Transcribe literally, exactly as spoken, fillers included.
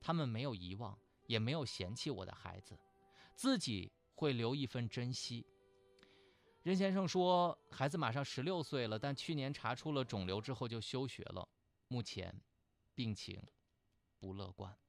他们没有遗忘，也没有嫌弃我的孩子，自己会留一份珍惜。任先生说，孩子马上十六岁了，但去年查出了肿瘤之后就休学了，目前病情不乐观。